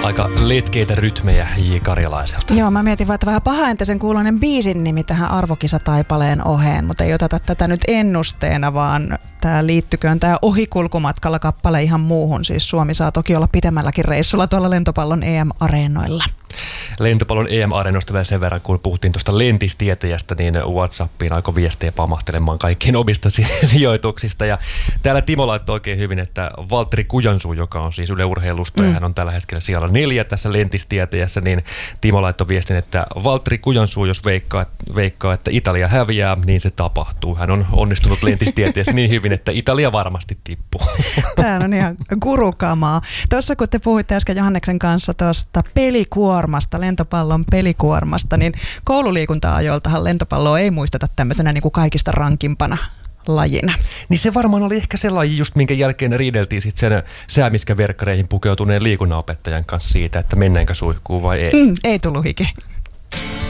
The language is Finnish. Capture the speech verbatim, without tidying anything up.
Aika letkeitä rytmejä J. Karjalaiselta. Joo, mä mietin vaan, että vähän pahaenteisen kuuloinen biisin nimi tähän arvokisataipaleen oheen, mutta ei oteta tätä nyt ennusteena, vaan tää liittyköön tää ohikulkumatkalla kappale ihan muuhun. Siis Suomi saa toki olla pidemmälläkin reissulla tuolla lentopallon E M-areenoilla. Lentopallon E M-areenoista vielä sen verran, kun puhuttiin tuosta lentistietäjästä, niin WhatsAppiin alkoi viestejä pamahtelemaan kaikkien omista sijoituksista. Ja täällä Timo laittoi oikein hyvin, että Valtteri Kujansuu, joka on siis Yle Urheilusta, mm. ja hän on tällä hetkellä siellä neljä tässä lentistietäjässä, niin Timo laittoi viestin, että Valtteri Kujansuu, jos veikkaa, veikkaa, että Italia häviää, niin se tapahtuu. Hän on onnistunut lentistietäjässä niin hyvin, että Italia varmasti tippuu. Tämä on ihan gurukamaa. Tuossa kun te puhuitte äsken Johanneksen kanssa tuosta pelikuormasta, lentopallon pelikuormasta, niin koululiikunta-ajoiltahan lentopalloa ei muisteta tämmöisenä niin kuin kaikista rankimpana lajina. Niin se varmaan oli ehkä se laji, just minkä jälkeen riideltiin sitten sen säämiskäverkkareihin pukeutuneen liikunnanopettajan kanssa siitä, että mennäänkö suihkuun vai ei. Mm, ei tullut hiki.